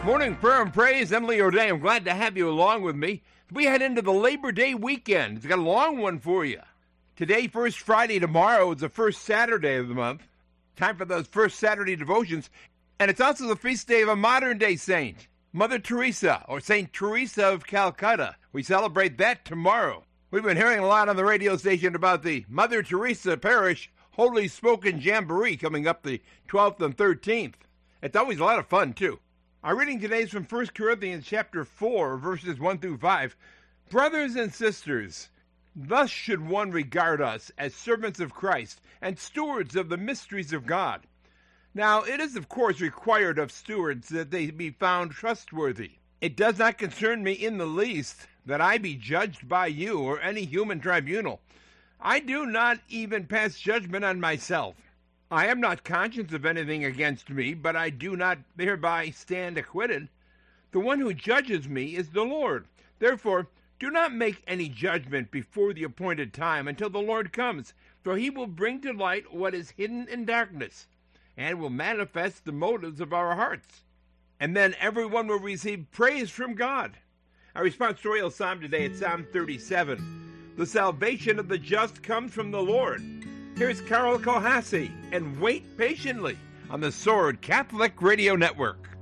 Morning prayer and praise. Emily O'Day. I'm glad to have you along with me. We head into the Labor Day weekend. It's got a long one for you. Today, first Friday. Tomorrow is the first Saturday of the month. Time for those first Saturday devotions. And it's also the feast day of a modern-day saint, Mother Teresa, or Saint Teresa of Calcutta. We celebrate that tomorrow. We've been hearing a lot on the radio station about the Mother Teresa Parish Holy Spoken Jamboree coming up the 12th and 13th. It's always a lot of fun, too. Our reading today is from 1 Corinthians chapter 4, verses 1 through 5. Brothers and sisters, thus should one regard us as servants of Christ and stewards of the mysteries of God. Now, it is of course required of stewards that they be found trustworthy. It does not concern me in the least that I be judged by you or any human tribunal. I do not even pass judgment on myself. I am not conscious of anything against me, but I do not thereby stand acquitted. The one who judges me is the Lord. Therefore, do not make any judgment before the appointed time until the Lord comes, for he will bring to light what is hidden in darkness, and will manifest the motives of our hearts. And then everyone will receive praise from God. Our responsorial psalm today is Psalm 37. The salvation of the just comes from the Lord. Here's Carol Kohasi, and wait patiently on the Sword Catholic Radio Network.